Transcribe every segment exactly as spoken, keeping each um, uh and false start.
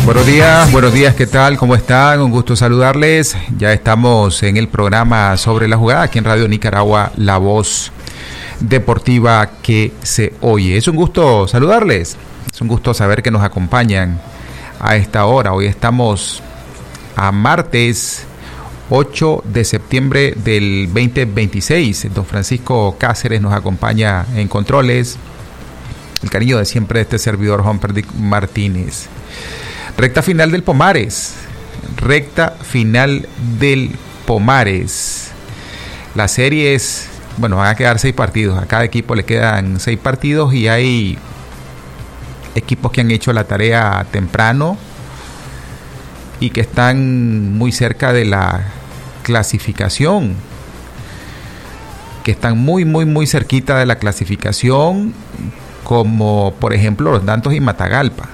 Buenos días, buenos días, ¿qué tal? ¿Cómo están? Un gusto saludarles. Ya estamos en el programa Sobre la Jugada, aquí en Radio Nicaragua, la voz deportiva que se oye. Es un gusto saludarles, es un gusto saber que nos acompañan a esta hora. Hoy estamos a martes ocho de septiembre del veinte veintiséis. Don Francisco Cáceres nos acompaña en controles. El cariño de siempre de este servidor, Juan Perdic Martínez. Recta final del Pomares. Recta final del Pomares. La serie es, bueno, van a quedar seis partidos. A cada equipo le quedan seis partidos y hay equipos que han hecho la tarea temprano y que están muy cerca de la clasificación. Que están muy, muy, muy cerquita de la clasificación, como por ejemplo los Dantos y Matagalpa.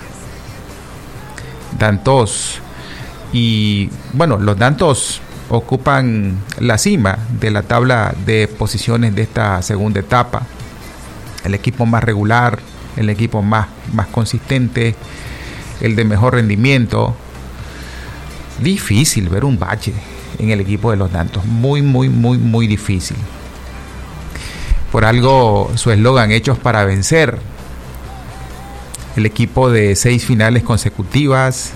Dantos y bueno, los Dantos ocupan la cima de la tabla de posiciones de esta segunda etapa. El equipo más regular, el equipo más, más consistente, el de mejor rendimiento. Difícil ver un bache en el equipo de los Dantos, muy, muy, muy, muy difícil. Por algo su eslogan, hechos para vencer. El equipo de seis finales consecutivas,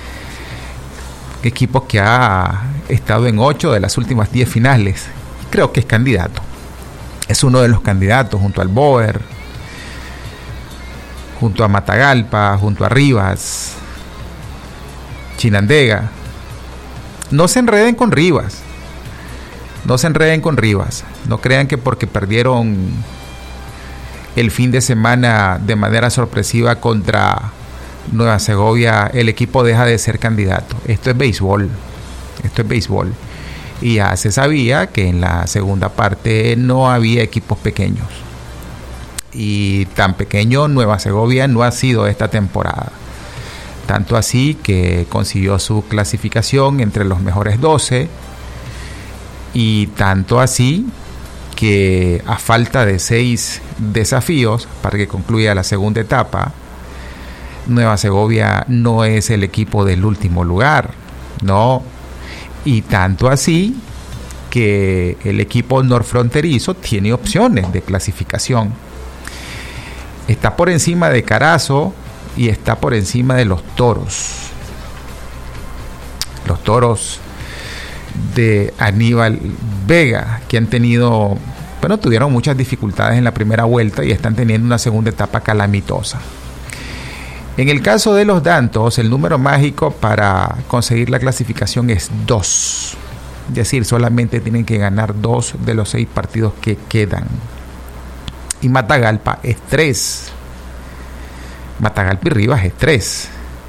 equipo que ha estado en ocho de las últimas diez finales. Creo que es candidato. Es uno de los candidatos junto al Boer, junto a Matagalpa, junto a Rivas, Chinandega. No se enreden con Rivas. No se enreden con Rivas. No crean que porque perdieron el fin de semana de manera sorpresiva contra Nueva Segovia, el equipo deja de ser candidato. Esto es béisbol. Esto es béisbol. Y ya se sabía que en la segunda parte no había equipos pequeños. Y tan pequeño Nueva Segovia no ha sido esta temporada. Tanto así que consiguió su clasificación entre los mejores doce. Y tanto así que a falta de seis desafíos para que concluya la segunda etapa, Nueva Segovia no es el equipo del último lugar, no. Y tanto así que el equipo norfronterizo tiene opciones de clasificación. Está por encima de Carazo y está por encima de los Toros. Los Toros de Aníbal Vega, que han tenido, bueno, tuvieron muchas dificultades en la primera vuelta y están teniendo una segunda etapa calamitosa. En el caso de los Dantos, el número mágico para conseguir la clasificación es dos. Es decir, solamente tienen que ganar dos de los seis partidos que quedan. Y Matagalpa es tres. Matagalpa y Rivas es tres.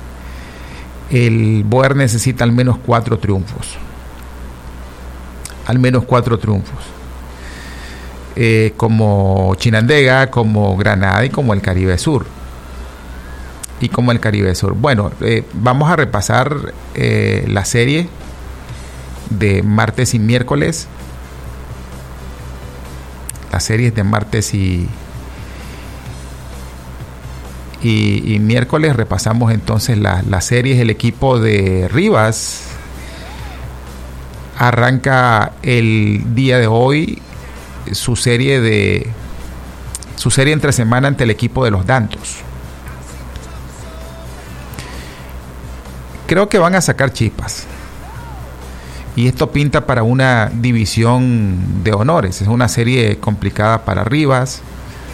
El Boer necesita al menos cuatro triunfos. Al menos cuatro triunfos. Eh, como Chinandega, como Granada y como el Caribe Sur. Y como el Caribe Sur. Bueno, eh, vamos a repasar eh, la serie de martes y miércoles. Las series de martes y, y, y miércoles. Repasamos entonces las la series. El equipo de Rivas arranca el día de hoy su serie de su serie entre semana ante el equipo de los Dantos. Creo que van a sacar chispas y esto pinta para una división de honores. Es una serie complicada para Rivas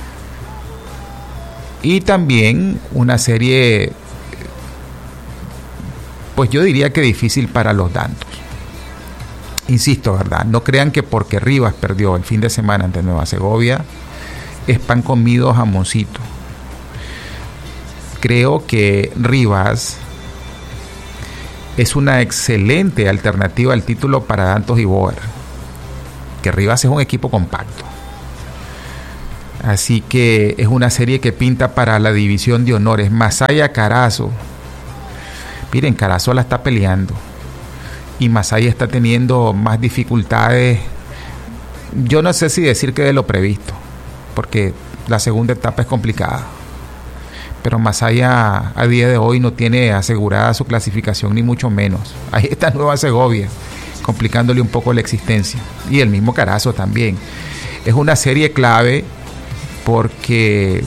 y también una serie, pues yo diría que difícil para los Dantos. Insisto, ¿verdad? No crean que porque Rivas perdió el fin de semana ante Nueva Segovia es pan comido jamoncito. Creo que Rivas es una excelente alternativa al título para Dantos y Boer. Que Rivas es un equipo compacto. Así que es una serie que pinta para la división de honores. Masaya Carazo. Miren, Carazo la está peleando. Y Masaya está teniendo más dificultades. Yo no sé si decir que de lo previsto, porque la segunda etapa es complicada. pero Masaya a día de hoy no tiene asegurada su clasificación, ni mucho menos. Ahí está Nueva Segovia, complicándole un poco la existencia, y el mismo Carazo también. Es una serie clave porque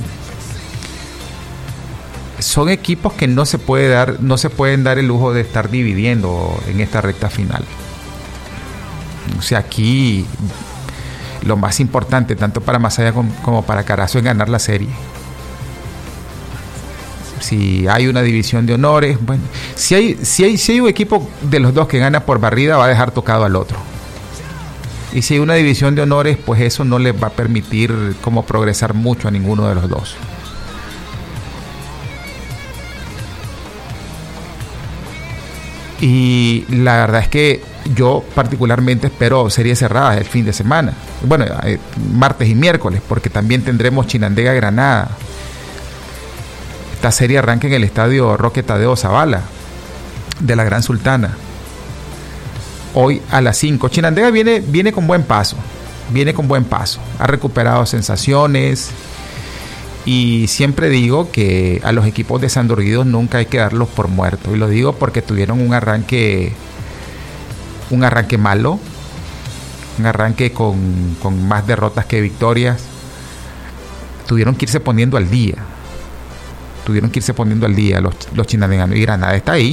son equipos que no se puede dar, no se pueden dar el lujo de estar dividiendo en esta recta final. O sea, aquí lo más importante, tanto para Masaya como, como para Carazo, es ganar la serie. Si hay una división de honores, bueno, si hay, si hay, si hay un equipo de los dos que gana por barrida, va a dejar tocado al otro. Y si hay una división de honores, pues eso no les va a permitir como progresar mucho a ninguno de los dos. Y la verdad es que yo particularmente espero series cerradas el fin de semana. Bueno, eh, martes y miércoles, porque también tendremos Chinandega Granada. Esta serie arranca en el estadio Roque Tadeo Zavala de la Gran Sultana. Hoy a las cinco. Chinandega viene, viene con buen paso. Viene con buen paso. Ha recuperado sensaciones. Y siempre digo que a los equipos desandurridos nunca hay que darlos por muertos. Y lo digo porque tuvieron un arranque, un arranque malo. Un arranque con, con más derrotas que victorias. Tuvieron que irse poniendo al día. Tuvieron que irse poniendo al día los, los chinandeganos, y Granada está ahí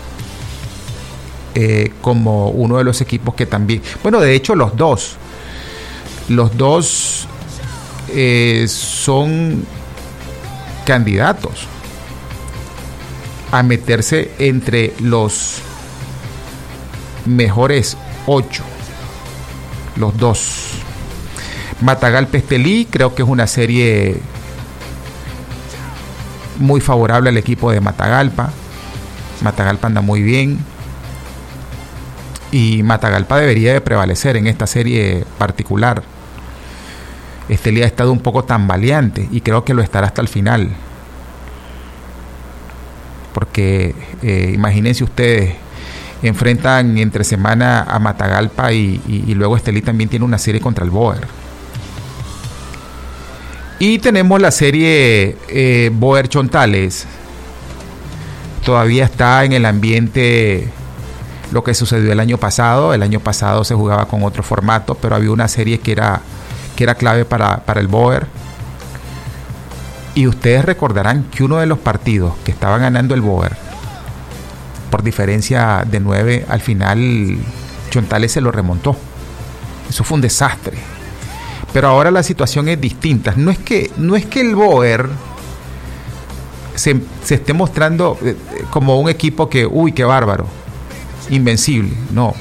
eh, como uno de los equipos que también, bueno, de hecho los dos los dos eh, son candidatos a meterse entre los mejores ocho, los dos. Matagalpa Estelí, creo que es una serie muy favorable al equipo de Matagalpa. Matagalpa anda muy bien y Matagalpa debería de prevalecer en esta serie particular. Estelí ha estado un poco tambaleante y creo que lo estará hasta el final, porque eh, imagínense ustedes, enfrentan entre semana a Matagalpa y, y, y luego Estelí también tiene una serie contra el Boer. Y tenemos la serie eh, Boer Chontales. Todavía está en el ambiente lo que sucedió el año pasado. El año pasado se jugaba con otro formato, pero había una serie que era, que era clave para, para el Boer. Y ustedes recordarán que uno de los partidos que estaba ganando el Boer, por diferencia de nueve, al final Chontales se lo remontó. Eso fue un desastre. Pero ahora la situación es distinta. No es que, no es que el Boer se, se esté mostrando eh, como un equipo que, uy, qué bárbaro, invencible. No.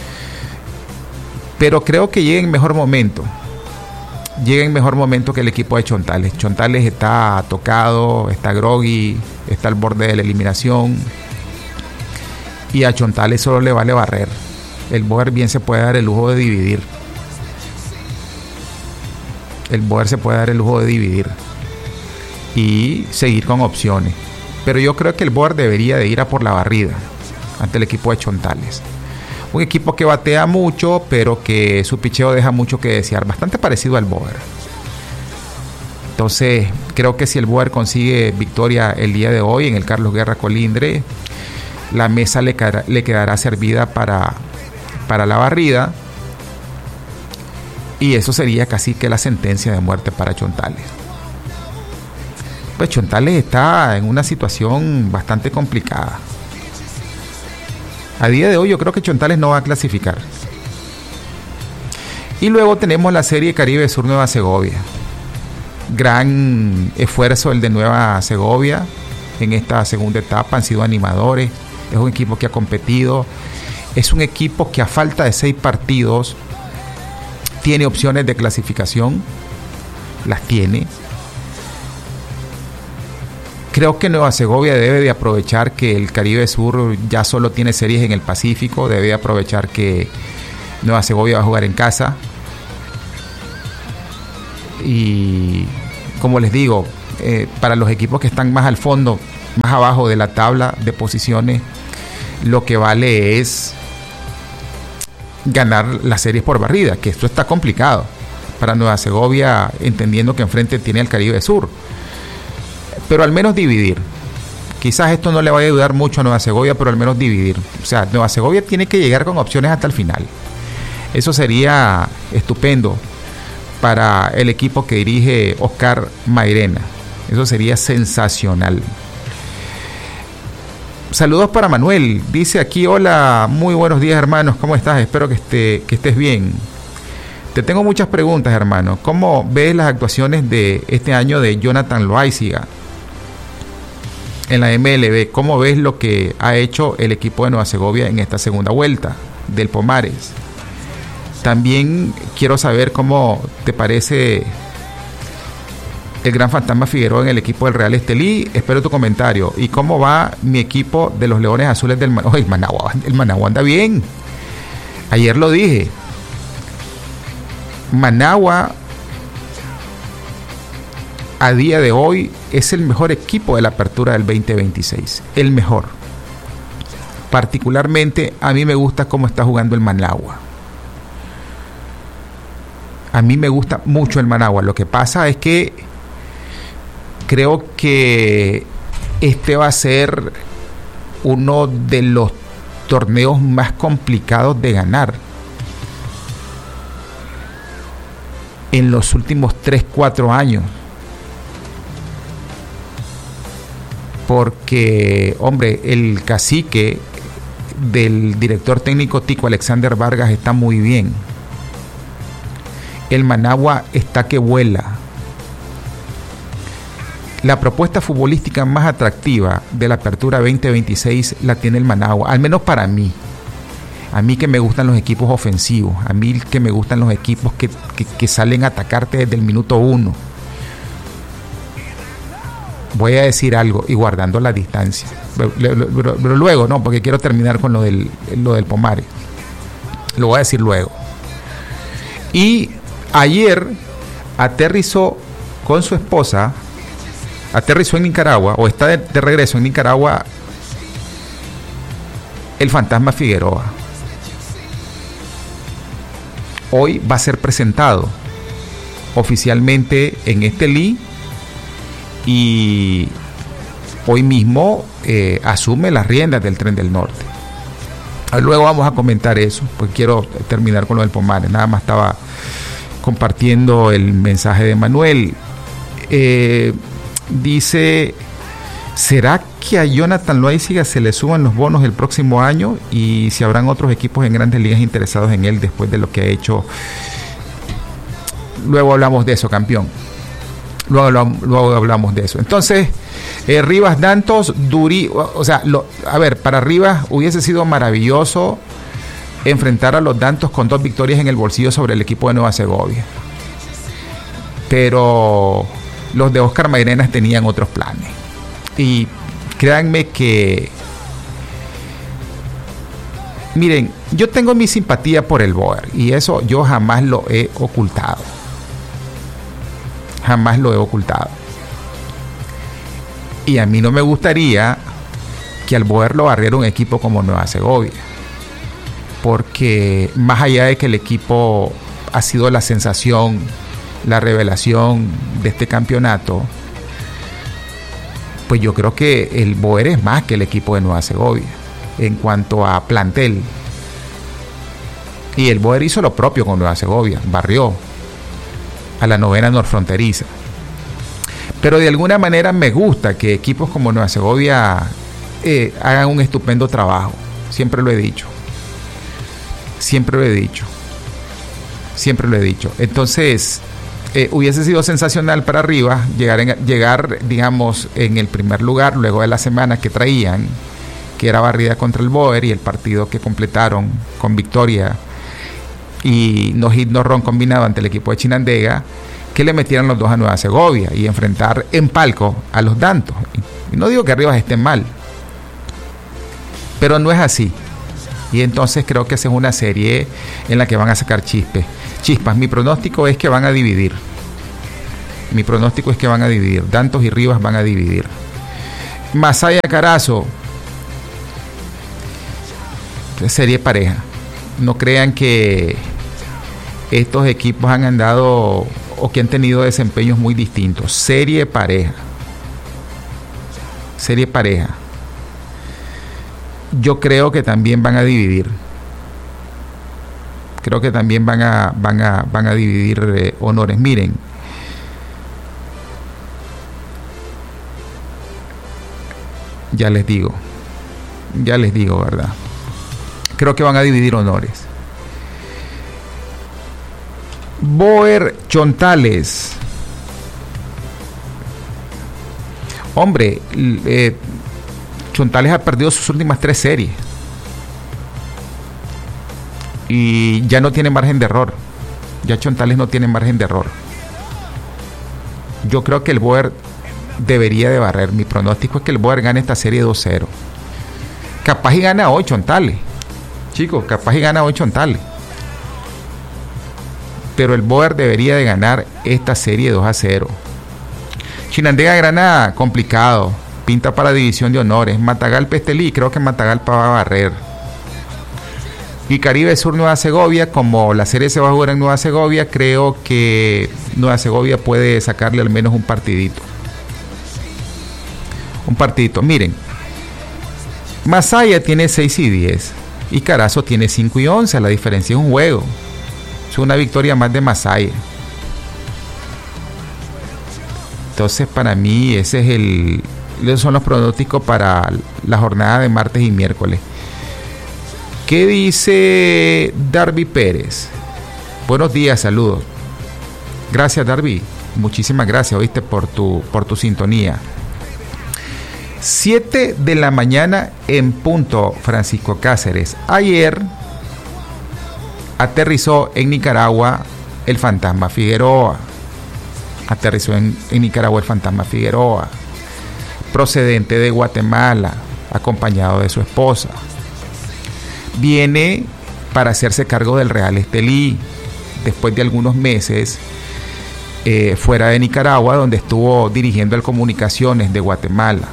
Pero creo que llega en mejor momento. Llega en mejor momento que el equipo de Chontales. Chontales está tocado, está groggy, está al borde de la eliminación. Y a Chontales solo le vale barrer. El Boer bien se puede dar el lujo de dividir. El Boer se puede dar el lujo de dividir y seguir con opciones. Pero yo creo que el Boer debería de ir a por la barrida ante el equipo de Chontales. Un equipo que batea mucho, pero que su picheo deja mucho que desear. Bastante parecido al Boer. Entonces, creo que si el Boer consigue victoria el día de hoy en el Carlos Guerra Colindre, la mesa le quedará, le quedará servida para, para la barrida. Y eso sería casi que la sentencia de muerte para Chontales. Pues Chontales está en una situación bastante complicada. A día de hoy yo creo que Chontales no va a clasificar. Y luego tenemos la serie Caribe Sur Nueva Segovia. Gran esfuerzo el de Nueva Segovia en esta segunda etapa. Han sido animadores. Es un equipo que ha competido. Es un equipo que a falta de seis partidos tiene opciones de clasificación, las tiene. Creo que Nueva Segovia debe de aprovechar que el Caribe Sur ya solo tiene series en el Pacífico, debe de aprovechar que Nueva Segovia va a jugar en casa. Y como les digo, eh, para los equipos que están más al fondo, más abajo de la tabla de posiciones, lo que vale es ganar las series por barrida, que esto está complicado para Nueva Segovia, entendiendo que enfrente tiene el Caribe Sur. pero al menos dividir. Quizás esto no le vaya a ayudar mucho a Nueva Segovia, pero al menos dividir. O sea, Nueva Segovia tiene que llegar con opciones hasta el final. Eso sería estupendo para el equipo que dirige Oscar Mairena. Eso sería sensacional. Saludos para Manuel. Dice aquí, hola, muy buenos días, hermanos. ¿Cómo estás? Espero que, esté, que estés bien. Te tengo muchas preguntas, hermano. ¿Cómo ves las actuaciones de este año de Jonathan Loaiziga en la M L B? ¿Cómo ves lo que ha hecho el equipo de Nueva Segovia en esta segunda vuelta del Pomares? También quiero saber cómo te parece el Gran Fantasma Figueroa en el equipo del Real Estelí. Espero tu comentario. ¿Y cómo va mi equipo de los Leones Azules del Managua? Oh, el Managua, el Managua anda bien. Ayer lo dije. Managua a día de hoy es el mejor equipo de la apertura del veinte veintiséis. El mejor. Particularmente a mí me gusta cómo está jugando el Managua. A mí me gusta mucho el Managua. Lo que pasa es que creo que este va a ser uno de los torneos más complicados de ganar en los últimos tres cuatro años. Porque, hombre, el cacique del director técnico Tico Alexander Vargas está muy bien. El Managua está que vuela. La propuesta futbolística más atractiva de la apertura veinte veintiséis la tiene el Managua, al menos para mí. A mí que me gustan los equipos ofensivos, a mí que me gustan los equipos que, que, que salen a atacarte desde el minuto uno. Voy a decir algo y guardando la distancia. Pero, pero, pero luego, no, porque quiero terminar con lo del, lo del Pomares. Lo voy a decir luego. Y ayer aterrizó con su esposa, aterrizó en Nicaragua, o está de, de regreso en Nicaragua, el Fantasma Figueroa. Hoy va a ser presentado oficialmente en Estelí y hoy mismo eh, asume las riendas del Tren del Norte. Luego vamos a comentar eso, porque quiero terminar con lo del Pomares. Nada más estaba compartiendo el mensaje de Manuel. Eh, dice, ¿será que a Jonathan Loaiziga se le suban los bonos el próximo año? Y si habrán otros equipos en grandes ligas interesados en él después de lo que ha hecho. Luego hablamos de eso, campeón. Luego, luego hablamos de eso. Entonces, eh, Rivas Dantos, Duri, o sea, lo, a ver, para Rivas hubiese sido maravilloso enfrentar a los Dantos con dos victorias en el bolsillo sobre el equipo de Nueva Segovia. Pero los de Oscar Mairena tenían otros planes. Y créanme que, miren, yo tengo mi simpatía por el Boer y eso yo jamás lo he ocultado. Jamás lo he ocultado. Y a mí no me gustaría que al Boer lo barriera un equipo como Nueva Segovia. Porque más allá de que el equipo ha sido la sensación, la revelación de este campeonato, pues yo creo que el Boer es más que el equipo de Nueva Segovia en cuanto a plantel. Y el Boer hizo lo propio con Nueva Segovia, barrió a la novena norfronteriza. Pero de alguna manera me gusta que equipos como Nueva Segovia eh, hagan un estupendo trabajo. Siempre lo he dicho. Siempre lo he dicho. Siempre lo he dicho. Entonces, eh, hubiese sido sensacional para Rivas llegar, en, llegar, digamos, en el primer lugar luego de la semana que traían, que era barrida contra el Boer y el partido que completaron con victoria y no hit no run combinado ante el equipo de Chinandega, que le metieran los dos a Nueva Segovia y enfrentar en palco a los Dantos. Y no digo que Rivas esté mal, pero no es así. Y entonces creo que esa es una serie en la que van a sacar chispas. Chispas. Mi pronóstico es que van a dividir. Mi pronóstico es que van a dividir. Dantos y Rivas van a dividir. Masaya Carazo. Serie pareja. No crean que estos equipos han andado o que han tenido desempeños muy distintos. Serie pareja. serie pareja. Yo creo que también van a dividir. Creo que también van a, van a, van a dividir eh, honores. Miren, ya les digo, ya les digo, ¿verdad? Creo que van a dividir honores. Boer Chontales. Hombre, eh, Chontales ha perdido sus últimas tres series. Y ya no tiene margen de error. Ya Chontales no tiene margen de error. Yo creo que el Boer debería de barrer. Mi pronóstico es que el Boer gane esta serie dos cero. Capaz y gana hoy Chontales. Chicos, capaz y gana hoy Chontales. Pero el Boer debería de ganar esta serie dos a cero. Chinandega Granada, complicado. Pinta para división de honores. Matagalpa Estelí, creo que Matagalpa va a barrer. Y Caribe Sur Nueva Segovia, como la serie se va a jugar en Nueva Segovia, creo que Nueva Segovia puede sacarle al menos un partidito. Un partidito. Miren, Masaya tiene seis y diez y Carazo tiene cinco y once. La diferencia es un juego. Es una victoria más de Masaya. Entonces, para mí, ese es el, esos son los pronósticos para la jornada de martes y miércoles. ¿Qué dice Darby Pérez? Buenos días, saludos. Gracias, Darby. Muchísimas gracias, oíste, por tu, por tu sintonía. siete de la mañana en punto, Francisco Cáceres. Ayer aterrizó en Nicaragua el fantasma Figueroa. Aterrizó en, en Nicaragua el fantasma Figueroa, procedente de Guatemala, acompañado de su esposa. Viene para hacerse cargo del Real Estelí, después de algunos meses eh, fuera de Nicaragua, donde estuvo dirigiendo el Comunicaciones de Guatemala.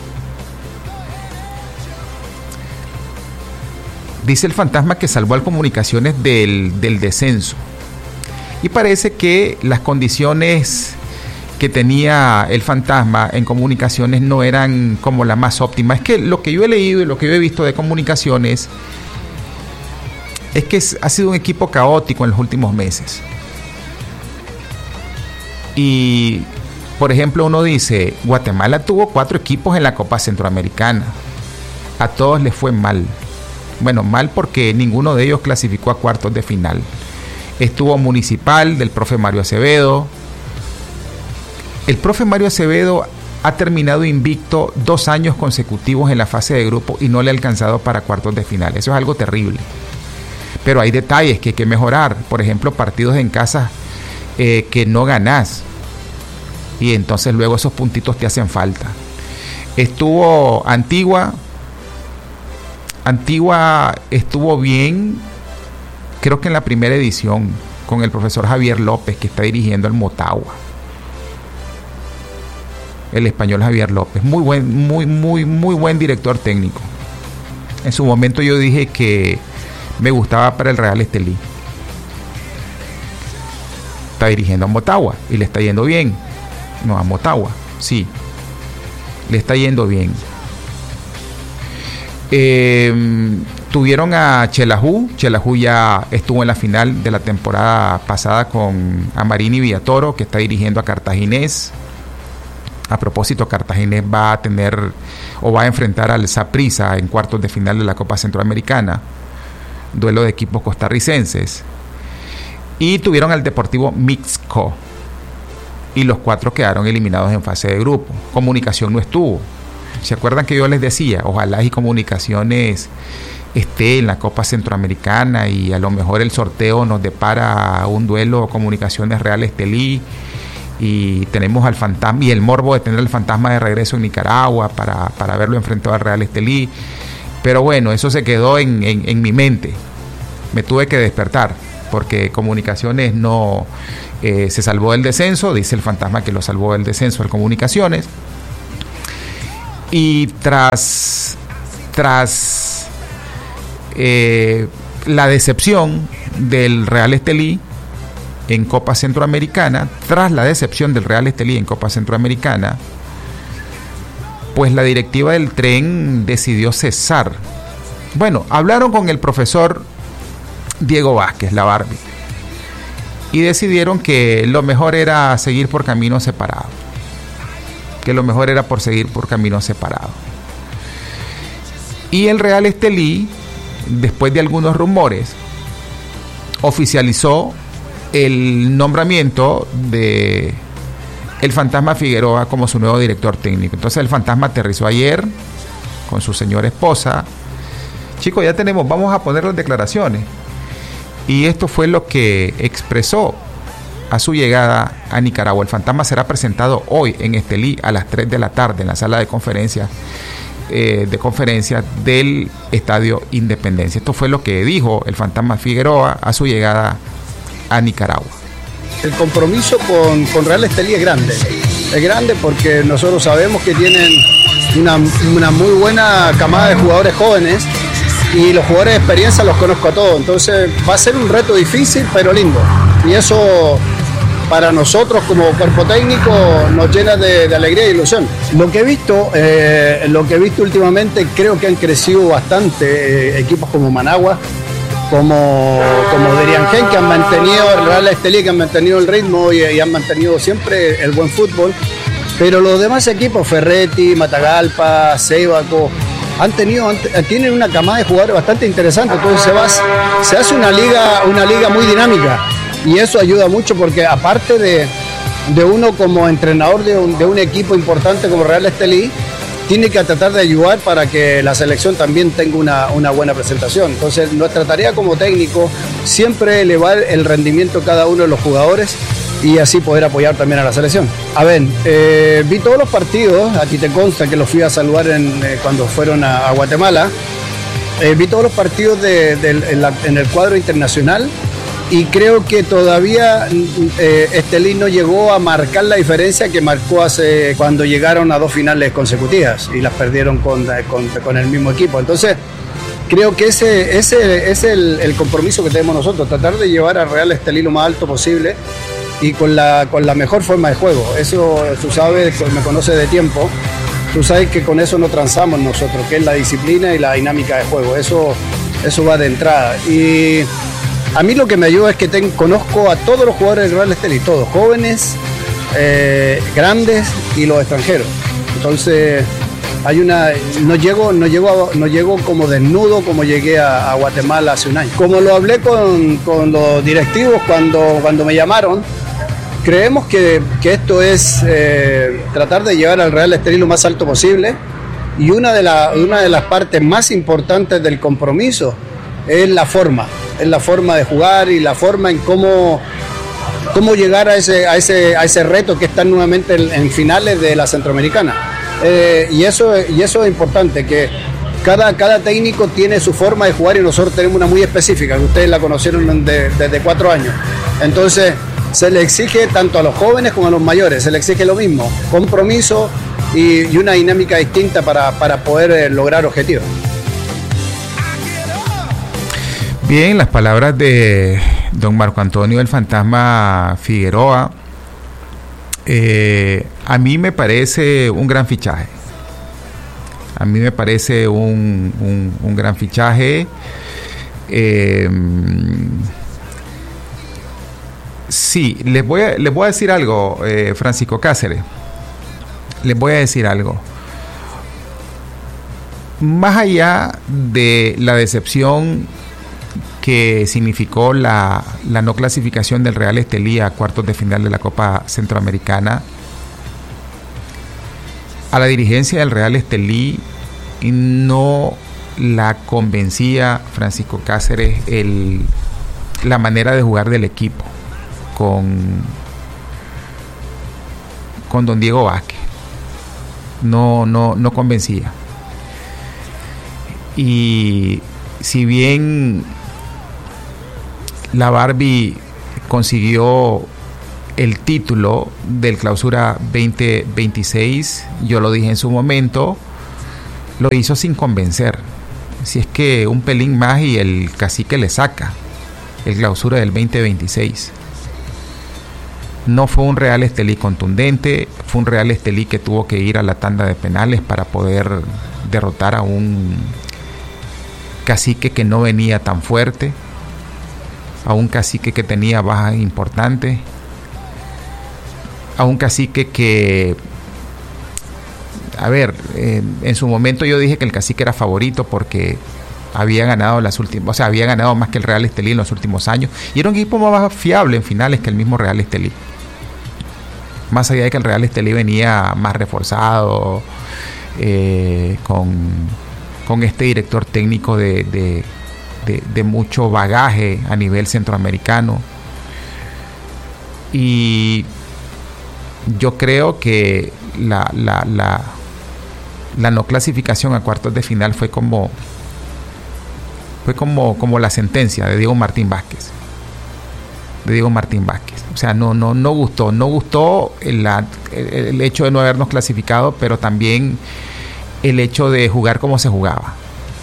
Dice el fantasma que salvó al Comunicaciones del, del descenso. Y parece que las condiciones que tenía el fantasma en Comunicaciones no eran como las más óptimas. Es que lo que yo he leído y lo que yo he visto de Comunicaciones es que ha sido un equipo caótico en los últimos meses. Y, por ejemplo, uno dice, Guatemala tuvo cuatro equipos en la Copa Centroamericana. A todos les fue mal. Bueno, mal porque ninguno de ellos clasificó a cuartos de final. Estuvo Municipal del profe Mario Acevedo. El profe Mario Acevedo ha terminado invicto dos años consecutivos en la fase de grupo y no le ha alcanzado para cuartos de final. Eso es algo terrible. Pero hay detalles que hay que mejorar. Por ejemplo, partidos en casa eh, que no ganás. Y entonces luego esos puntitos te hacen falta. Estuvo Antigua. Antigua estuvo bien, creo que en la primera edición, con el profesor Javier López, que está dirigiendo el Motagua. El español Javier López. Muy buen, muy, muy, muy buen director técnico. En su momento yo dije que me gustaba para el Real Estelí. Está dirigiendo a Motagua y le está yendo bien. No, a Motagua, sí. Le está yendo bien. Eh, tuvieron a Chelajú. Chelajú ya estuvo en la final de la temporada pasada con Amarini Villatoro, que está dirigiendo a Cartaginés. A propósito, Cartaginés va a tener o va a enfrentar al Saprissa en cuartos de final de la Copa Centroamericana. Duelo de equipos costarricenses. Y tuvieron al Deportivo Mixco. Y los cuatro quedaron eliminados en fase de grupo. Comunicación no estuvo. ¿Se acuerdan que yo les decía? Ojalá y Comunicaciones esté en la Copa Centroamericana y a lo mejor el sorteo nos depara un duelo Comunicaciones Real Estelí y tenemos al fantasma y el morbo de tener al fantasma de regreso en Nicaragua para, para verlo enfrentado al Real Estelí. Pero bueno, eso se quedó en, en, en mi mente. Me tuve que despertar porque Comunicaciones no eh, se salvó del descenso. Dice el fantasma que lo salvó del descenso al Comunicaciones. Y tras, tras eh, la decepción del Real Estelí en Copa Centroamericana, tras la decepción del Real Estelí en Copa Centroamericana, pues la directiva del Tren decidió cesar. Bueno, hablaron con el profesor Diego Vázquez, la Barbie, y decidieron que lo mejor era seguir por caminos separados. Que lo mejor era por seguir por caminos separados. Y el Real Estelí, después de algunos rumores, oficializó el nombramiento de el Fantasma Figueroa como su nuevo director técnico. Entonces el Fantasma aterrizó ayer con su señora esposa. Chicos, ya tenemos, vamos a poner las declaraciones. Y esto fue lo que expresó a su llegada a Nicaragua. El Fantasma será presentado hoy en Estelí a las tres de la tarde en la sala de conferencias eh, de conferencias del Estadio Independencia. Esto fue lo que dijo el Fantasma Figueroa a su llegada a Nicaragua. El compromiso con, con Real Estelí es grande. Es grande porque nosotros sabemos que tienen una, una muy buena camada de jugadores jóvenes y los jugadores de experiencia los conozco a todos. Entonces va a ser un reto difícil pero lindo. Y eso para nosotros como cuerpo técnico nos llena de, de alegría e ilusión. Lo que he visto, eh, lo que he visto últimamente, creo que han crecido bastante eh, equipos como Managua, como, como Deriangén, que han mantenido el Real Estelí, que han mantenido el ritmo y, y han mantenido siempre el buen fútbol. Pero los demás equipos, Ferretti, Matagalpa, Ceibaco, han tenido, han, tienen una camada de jugadores bastante interesante. Entonces se, va, se hace una liga, una liga muy dinámica. Y eso ayuda mucho porque aparte de, de uno como entrenador de un, de un equipo importante como Real Estelí, tiene que tratar de ayudar para que la selección también tenga una, una buena presentación. Entonces nuestra tarea como técnico siempre elevar el rendimiento de cada uno de los jugadores y así poder apoyar también a la selección. A ver, eh, vi todos los partidos, a ti te consta que los fui a saludar en, eh, cuando fueron a, a Guatemala, eh, vi todos los partidos de, de, en, la, en el cuadro internacional. Y creo que todavía eh, Estelí no llegó a marcar la diferencia que marcó hace cuando llegaron a dos finales consecutivas y las perdieron con, con, con el mismo equipo. Entonces, creo que ese, ese es el, el compromiso que tenemos nosotros, tratar de llevar a Real Estelí lo más alto posible y con la, con la mejor forma de juego. Eso tú sabes, me conoces de tiempo, tú sabes que con eso no transamos nosotros, que es la disciplina y la dinámica de juego. Eso, eso va de entrada. Y a mí lo que me ayuda es que ten, conozco a todos los jugadores del Real Estelí, todos, jóvenes, eh, grandes y los extranjeros. Entonces, hay una, no llego, no llego, no llego como desnudo como llegué a, a Guatemala hace un año. Como lo hablé con, con los directivos cuando, cuando me llamaron, creemos que, que esto es eh, tratar de llevar al Real Estelí lo más alto posible y una de, la, una de las partes más importantes del compromiso es la forma. Es la forma de jugar y la forma en cómo, cómo llegar a ese, a, ese, a ese reto que están nuevamente en, en finales de la Centroamericana. Eh, y, eso, y eso es importante, que cada, cada técnico tiene su forma de jugar y nosotros tenemos una muy específica, que ustedes la conocieron de, desde cuatro años. Entonces se le exige tanto a los jóvenes como a los mayores, se le exige lo mismo, compromiso y, y una dinámica distinta para, para poder eh, lograr objetivos. Bien, las palabras de don Marco Antonio el Fantasma Figueroa, eh, a mí me parece un gran fichaje. A mí me parece un, un, un gran fichaje. Eh, sí, les voy a, les voy a decir algo, eh, Francisco Cáceres. Les voy a decir algo. Más allá de la decepción que significó la, la no clasificación del Real Estelí a cuartos de final de la Copa Centroamericana, a la dirigencia del Real Estelí no la convencía, Francisco Cáceres, el, la manera de jugar del equipo con, con don Diego Vázquez. No, no, no convencía. Y si bien la Barbie consiguió el título del Clausura veinte veintiséis, yo lo dije en su momento, lo hizo sin convencer. Si es que un pelín más y el Cacique le saca el Clausura del veinte veintiséis. No fue un Real Estelí contundente, fue un Real Estelí que tuvo que ir a la tanda de penales para poder derrotar a un cacique que no venía tan fuerte, a un cacique que tenía bajas importantes, a un cacique que, a ver, eh, en su momento yo dije que el cacique era favorito porque había ganado las últimas, o sea, había ganado más que el Real Estelí en los últimos años y era un equipo más fiable en finales que el mismo Real Estelí. Más allá de que el Real Estelí venía más reforzado, eh, con, con este director técnico de, de, de, de mucho bagaje a nivel centroamericano. Y yo creo que la, la, la, la no clasificación a cuartos de final fue como fue como, como la sentencia de Diego Martín Vázquez. De Diego Martín Vázquez. O sea, no, no, no gustó. No gustó el, el, el hecho de no habernos clasificado, pero también el hecho de jugar como se jugaba.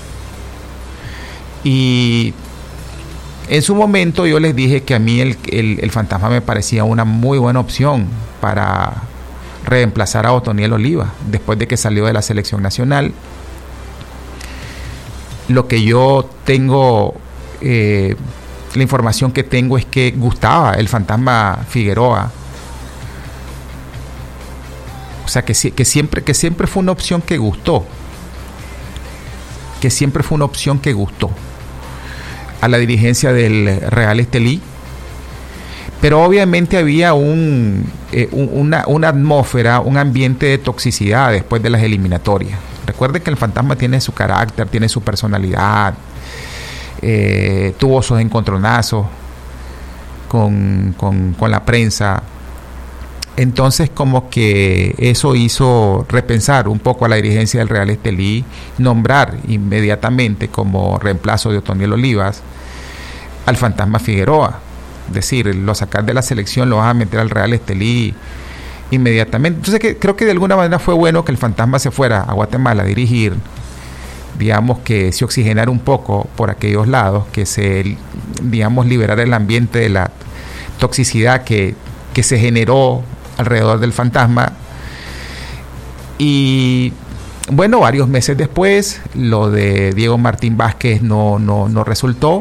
Y en su momento yo les dije que a mí el, el, el Fantasma me parecía una muy buena opción para reemplazar a Otoniel Oliva después de que salió de la selección nacional. Lo que yo tengo, eh, la información que tengo es que gustaba el Fantasma Figueroa. O sea, que, que, siempre, que siempre fue una opción que gustó. Que siempre fue una opción que gustó a la dirigencia del Real Estelí. Pero obviamente había un, eh, un, una, una atmósfera, un ambiente de toxicidad después de las eliminatorias. Recuerden que el Fantasma tiene su carácter, tiene su personalidad, eh, tuvo sus encontronazos con, con, con la prensa. Entonces como que eso hizo repensar un poco a la dirigencia del Real Estelí, nombrar inmediatamente como reemplazo de Otoniel Olivas al Fantasma Figueroa. Es decir, lo sacar de la selección, lo vas a meter al Real Estelí inmediatamente. Entonces que, creo que de alguna manera fue bueno que el Fantasma se fuera a Guatemala a dirigir, digamos que se oxigenara un poco por aquellos lados, que se, digamos, liberara el ambiente de la toxicidad que, que se generó alrededor del Fantasma. Y bueno, varios meses después lo de Diego Martín Vázquez no, no, no resultó,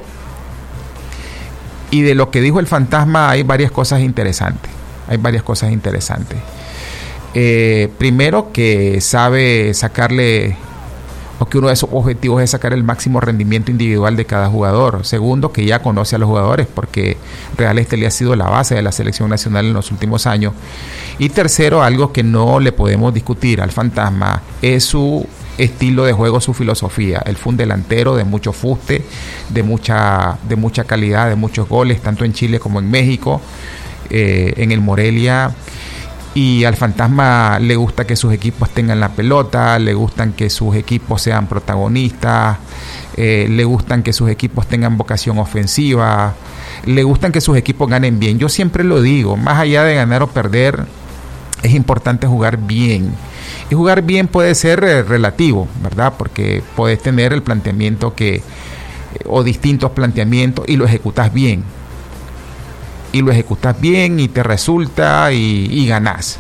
y de lo que dijo el Fantasma hay varias cosas interesantes. Hay varias cosas interesantes. Eh, primero, que sabe sacarle, o que uno de sus objetivos es sacar el máximo rendimiento individual de cada jugador. Segundo, que ya conoce a los jugadores, porque Real Estelí ha sido la base de la selección nacional en los últimos años. Y tercero, algo que no le podemos discutir al Fantasma, es su estilo de juego, su filosofía. Él fue un delantero de mucho fuste, de mucha, de mucha calidad, de muchos goles, tanto en Chile como en México. Eh, en el Morelia, y al Fantasma le gusta que sus equipos tengan la pelota, le gustan que sus equipos sean protagonistas, eh, le gustan que sus equipos tengan vocación ofensiva, le gustan que sus equipos ganen bien. Yo siempre lo digo, más allá de ganar o perder, es importante jugar bien, y jugar bien puede ser eh, relativo, ¿verdad? Porque puedes tener el planteamiento que eh, o distintos planteamientos y lo ejecutas bien. Y lo ejecutas bien y te resulta y, y ganás.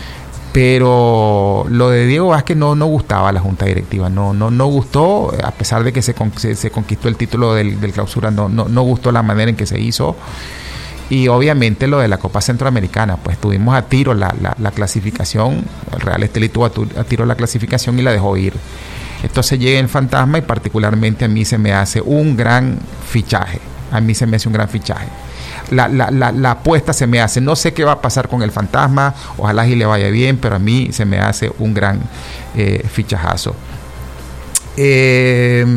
Pero lo de Diego Vázquez no, no gustaba a la Junta Directiva, no, no, no gustó, a pesar de que se, se, se conquistó el título del, del clausura, no, no, no gustó la manera en que se hizo. Y obviamente lo de la Copa Centroamericana, pues tuvimos a tiro la, la, la clasificación, el Real Estelí tuvo a, tu, a tiro la clasificación y la dejó ir. Entonces llega el Fantasma y particularmente a mí se me hace un gran fichaje, a mí se me hace un gran fichaje. La, la, la, la apuesta se me hace, no sé qué va a pasar con el Fantasma, ojalá y le vaya bien, pero a mí se me hace un gran eh, fichajazo. Eh,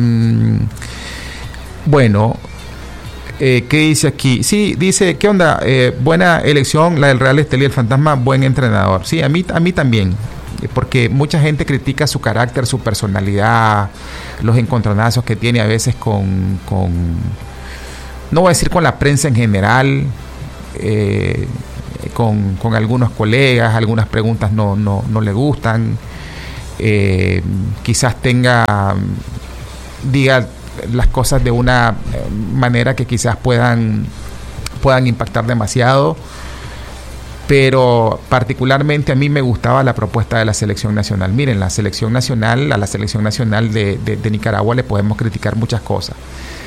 bueno, eh, ¿qué dice aquí? Sí, dice, ¿qué onda? Eh, buena elección la del Real Estelí, el Fantasma, buen entrenador. Sí, a mí, a mí también, porque mucha gente critica su carácter, su personalidad, los encontronazos que tiene a veces con... con no voy a decir con la prensa en general, eh, con, con algunos colegas, algunas preguntas no, no, no le gustan, eh, quizás tenga, diga las cosas de una manera que quizás puedan, puedan impactar demasiado, pero particularmente a mí me gustaba la propuesta de la selección nacional. Miren, la selección nacional, a la selección nacional de, de, de Nicaragua le podemos criticar muchas cosas,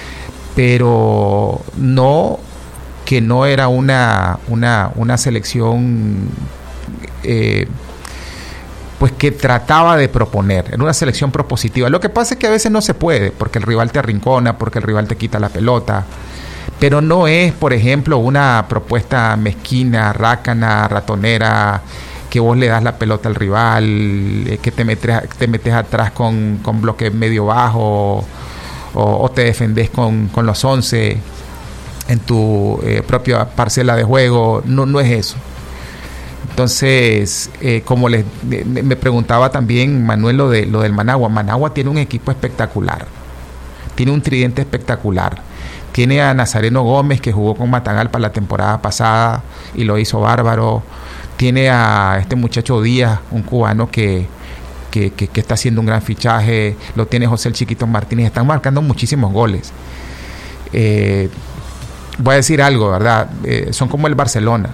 pero no que no era una, una, una selección eh, pues que trataba de proponer, era una selección propositiva. Lo que pasa es que a veces no se puede, porque el rival te arrincona, porque el rival te quita la pelota, pero no es, por ejemplo, una propuesta mezquina, rácana, ratonera, que vos le das la pelota al rival, eh, que te metes, te metes atrás con, con bloque medio bajo, o, o te defendés con, con los once en tu eh, propia parcela de juego. No, no es eso. Entonces, eh, como les me, me preguntaba también Manuel lo, de, lo del Managua. Managua tiene un equipo espectacular, tiene un tridente espectacular. Tiene a Nazareno Gómez, que jugó con Matagalpa la temporada pasada y lo hizo bárbaro. Tiene a este muchacho Díaz, un cubano que, que, que, que está haciendo un gran fichaje. Lo tiene José el Chiquito Martínez. Están marcando muchísimos goles. Eh, voy a decir algo, ¿verdad? Eh, son como el Barcelona.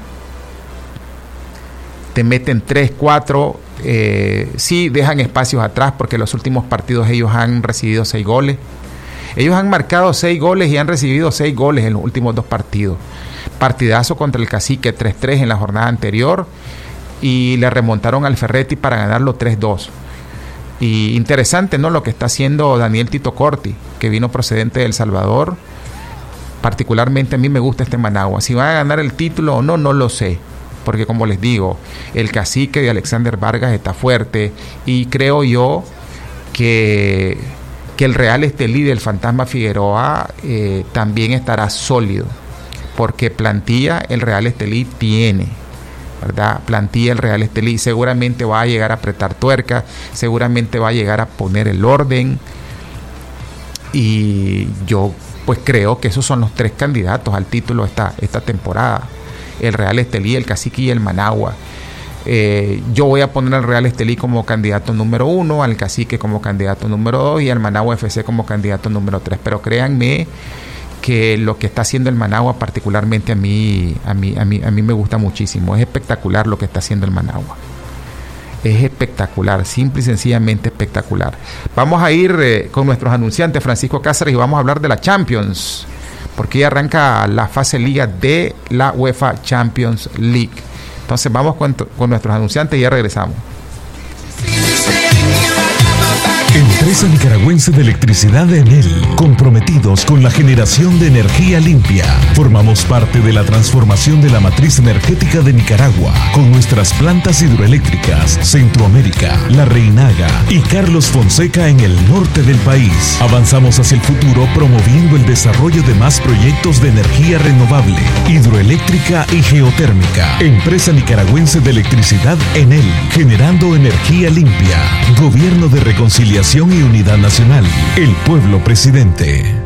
Te meten tres, cuatro. Eh, sí, dejan espacios atrás porque en los últimos partidos ellos han recibido seis goles. Ellos han marcado seis goles y han recibido seis goles en los últimos dos partidos. Partidazo contra el Cacique, tres tres en la jornada anterior, y le remontaron al Ferretti para ganarlo tres dos. Y interesante, ¿no?, lo que está haciendo Daniel Tito Corti, que vino procedente de El Salvador. Particularmente a mí me gusta este Managua. Si van a ganar el título o no, no lo sé, porque como les digo, el Cacique de Alexander Vargas está fuerte, y creo yo que... que el Real Estelí del Fantasma Figueroa eh, también estará sólido, porque plantilla el Real Estelí tiene, ¿verdad? Plantilla el Real Estelí, seguramente va a llegar a apretar tuerca, seguramente va a llegar a poner el orden, y yo pues creo que esos son los tres candidatos al título esta, esta temporada: el Real Estelí, el Cacique y el Managua. Eh, yo voy a poner al Real Estelí como candidato número uno, al Cacique como candidato número dos y al Managua F C como candidato número tres. Pero créanme que lo que está haciendo el Managua, particularmente a mí, a mí, a mí, a mí me gusta muchísimo. Es espectacular lo que está haciendo el Managua. Es espectacular, simple y sencillamente espectacular. Vamos a ir eh, con nuestros anunciantes, Francisco Cáceres, y vamos a hablar de la Champions, porque ya arranca la fase liga de la UEFA Champions League. Entonces vamos con, con nuestros anunciantes y ya regresamos. Empresa Nicaragüense de Electricidad Enel, comprometidos con la generación de energía limpia. Formamos parte de la transformación de la matriz energética de Nicaragua, con nuestras plantas hidroeléctricas Centroamérica, La Reinaga y Carlos Fonseca en el norte del país. Avanzamos hacia el futuro promoviendo el desarrollo de más proyectos de energía renovable, hidroeléctrica y geotérmica. Empresa Nicaragüense de Electricidad Enel, generando energía limpia. Gobierno de Reconciliación y Unidad Nacional. El pueblo presidente.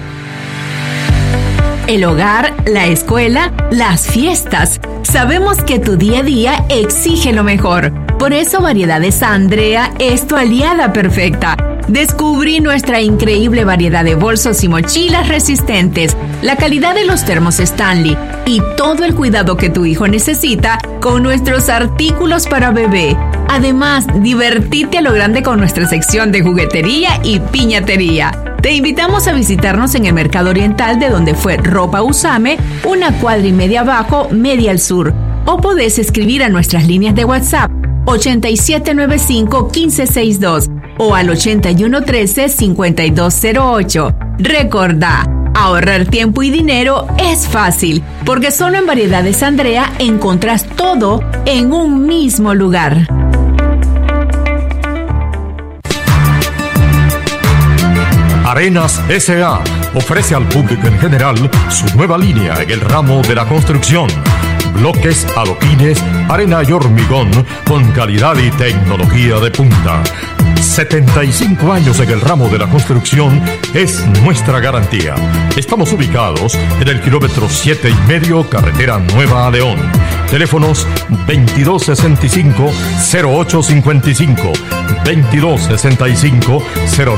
El hogar, la escuela, las fiestas. Sabemos que tu día a día exige lo mejor. Por eso Variedades Andrea es tu aliada perfecta. Descubrí nuestra increíble variedad de bolsos y mochilas resistentes, la calidad de los termos Stanley y todo el cuidado que tu hijo necesita con nuestros artículos para bebé. Además, divertite a lo grande con nuestra sección de juguetería y piñatería. Te invitamos a visitarnos en el Mercado Oriental, de donde fue Ropa Usame, una cuadra y media abajo, media al sur. O podés escribir a nuestras líneas de WhatsApp ochenta y siete noventa y cinco, quince sesenta y dos o al ochenta y uno trece, cincuenta y dos cero ocho. Recordá, ahorrar tiempo y dinero es fácil, porque solo en Variedades Andrea encontrás todo en un mismo lugar. Arenas S A ofrece al público en general su nueva línea en el ramo de la construcción. Bloques, adoquines, arena y hormigón con calidad y tecnología de punta. setenta y cinco años en el ramo de la construcción es nuestra garantía. Estamos ubicados en el kilómetro siete y medio, carretera Nueva a León. Teléfonos veintidós sesenta y cinco, cero ocho cincuenta y cinco, veintidós sesenta y cinco, cero